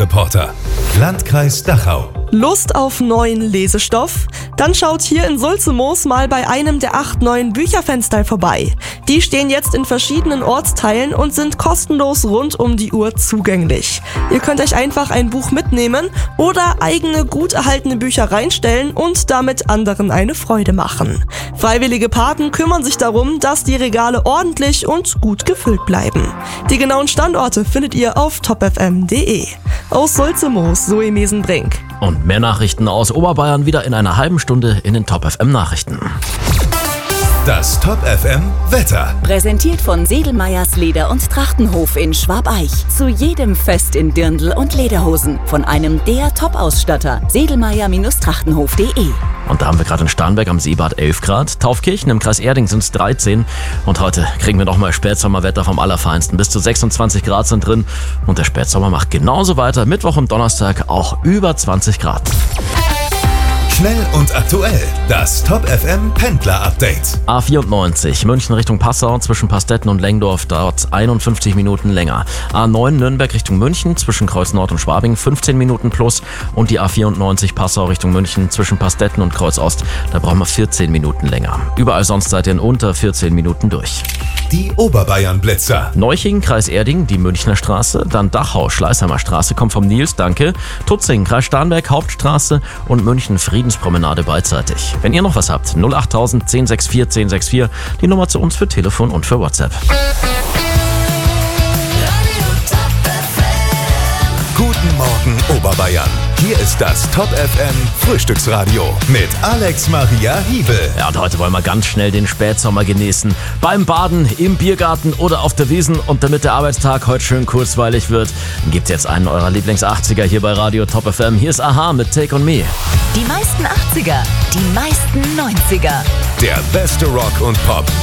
Landesreporter. Landkreis Dachau. Lust auf neuen Lesestoff? Dann schaut hier in Sulzemoos mal bei einem der 8 neuen Bücherfenster vorbei. Die stehen jetzt in verschiedenen Ortsteilen und sind kostenlos rund um die Uhr zugänglich. Ihr könnt euch einfach ein Buch mitnehmen oder eigene gut erhaltene Bücher reinstellen und damit anderen eine Freude machen. Freiwillige Paten kümmern sich darum, dass die Regale ordentlich und gut gefüllt bleiben. Die genauen Standorte findet ihr auf topfm.de. Aus Sulzemoos, Zoe Mesenbrink. Und mehr Nachrichten aus Oberbayern wieder in einer halben Stunde in den Top FM Nachrichten. Das Top FM Wetter. Präsentiert von Sedelmeyers Leder- und Trachtenhof in Schwabeich. Zu jedem Fest in Dirndl und Lederhosen. Von einem der Top-Ausstatter. Sedelmeyer-Trachtenhof.de. Und da haben wir gerade in Starnberg am Seebad 11 Grad. Taufkirchen im Kreis Erding sind es 13. Und heute kriegen wir nochmal Spätsommerwetter vom Allerfeinsten. Bis zu 26 Grad sind drin. Und der Spätsommer macht genauso weiter. Mittwoch und Donnerstag auch über 20 Grad. Schnell und aktuell. Das Top FM Pendler Update. A94 München Richtung Passau zwischen Pastetten und Lengdorf dauert 51 Minuten länger. A9 Nürnberg Richtung München zwischen Kreuz Nord und Schwabing 15 Minuten plus. Und die A94 Passau Richtung München zwischen Pastetten und Kreuz Ost, da brauchen wir 14 Minuten länger. Überall sonst seid ihr in unter 14 Minuten durch. Die Oberbayern-Blitzer. Neuchingen, Kreis Erding, die Münchner Straße, dann Dachau, Schleißheimer Straße, kommt vom Nils, danke. Tutzing, Kreis Starnberg, Hauptstraße und München, Friedenspromenade beidseitig. Wenn ihr noch was habt, 08000 1064 1064, die Nummer zu uns für Telefon und für WhatsApp. Guten Morgen Oberbayern. Hier ist das Top FM Frühstücksradio mit Alex Maria Hiebel. Ja, und heute wollen wir ganz schnell den Spätsommer genießen. Beim Baden, im Biergarten oder auf der Wiesn. Und damit der Arbeitstag heute schön kurzweilig wird, gibt's jetzt einen eurer Lieblings-80er hier bei Radio Top FM. Hier ist Aha mit Take On Me. Die meisten 80er, die meisten 90er. Der beste Rock und Pop